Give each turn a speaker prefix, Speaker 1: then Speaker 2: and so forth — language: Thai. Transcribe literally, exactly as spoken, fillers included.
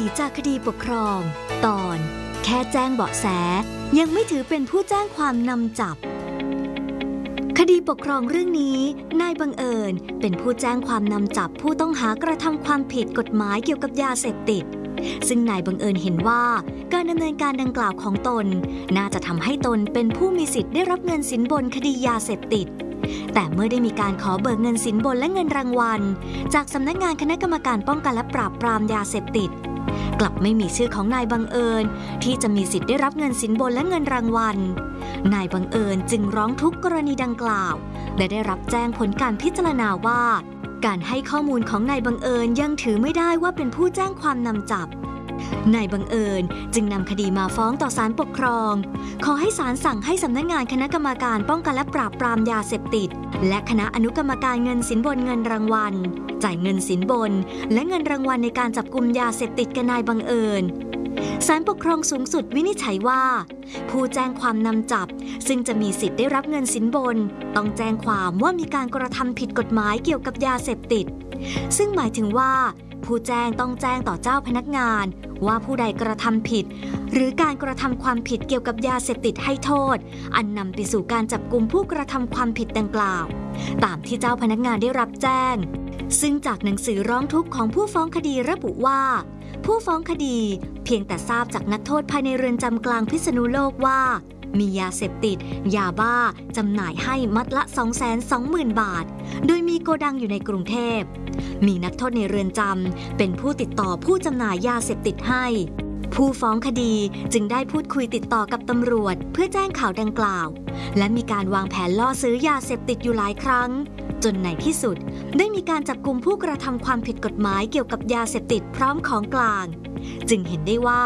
Speaker 1: จากคดีปกครอง ตอนแค่แจ้งเบาะแสยังไม่ถือเป็นผู้แจ้งความนำจับคดีปกครองเรื่องนี้นายบังเอิญเป็นผู้แจ้งความนำจับผู้ต้องหากระทำความผิดกฎหมายเกี่ยวกับยาเสพติดซึ่งนายบังเอิญเห็นว่าการดำเนินการดังกล่าวของตนน่าจะทำให้ตนเป็นผู้มีสิทธิ์ได้รับเงินสินบนคดียาเสพติดแต่เมื่อได้มีการขอเบิกเงินสินบนและเงินรางวัลจากสำนักงานคณะกรรมการป้องกันและปราบปรามยาเสพติดกลับไม่มีชื่อของนายบังเอิญที่จะมีสิทธิ์ได้รับเงินสินบนและเงินรางวัลนายบังเอิญจึงร้องทุกข์กรณีดังกล่าวและได้รับแจ้งผลการพิจารณาว่าการให้ข้อมูลของนายบังเอิญยังถือไม่ได้ว่าเป็นผู้แจ้งความนำจับนายบังเอิญจึงนำคดีมาฟ้องต่อศาลปกครองขอให้ศาลสั่งให้สำนักงานคณะกรรมการป้องกันและปราบปรามยาเสพติดและคณะอนุกรรมการเงินสินบนเงินรางวัลจ่ายเงินสินบนและเงินรางวัลในการจับกุมยาเสพติดกับนายบังเอิญศาลปกครองสูงสุดวินิจฉัยว่าผู้แจ้งความนำจับซึ่งจะมีสิทธิ์ได้รับเงินสินบนต้องแจ้งความว่ามีการกระทำผิดกฎหมายเกี่ยวกับยาเสพติดซึ่งหมายถึงว่าผู้แจ้งต้องแจ้งต่อเจ้าพนักงานว่าผู้ใดกระทำผิดหรือการกระทำความผิดเกี่ยวกับยาเสพติดให้โทษอันนำไปสู่การจับกุมผู้กระทำความผิดดังกล่าวตามที่เจ้าพนักงานได้รับแจ้งซึ่งจากหนังสือร้องทุกข์ของผู้ฟ้องคดีระบุว่าผู้ฟ้องคดีเพียงแต่ทราบจากนักโทษภายในเรือนจำกลางพิษณุโลกว่ามียาเสพติดยาบ้าจำหน่ายให้มัดละ สองแสนสองหมื่น บาทโดยมีโกดังอยู่ในกรุงเทพมีนักโทษในเรือนจำเป็นผู้ติดต่อผู้จำหน่ายยาเสพติดให้ผู้ฟ้องคดีจึงได้พูดคุยติดต่อกับตำรวจเพื่อแจ้งข่าวดังกล่าวและมีการวางแผนล่อซื้อยาเสพติดอยู่หลายครั้งจนในที่สุดได้มีการจับกุมผู้กระทำความผิดกฎหมายเกี่ยวกับยาเสพติดพร้อมของกลางจึงเห็นได้ว่า